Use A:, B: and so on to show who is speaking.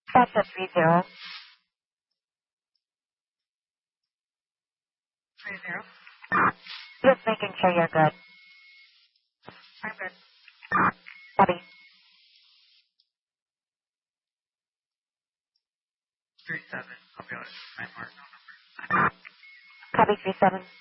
A: That's a 30.
B: 30.
A: Just making sure you're good.
B: I'm good.
A: Copy.
B: 37. I'll be honest. I'm marked on number.
A: Copy 37.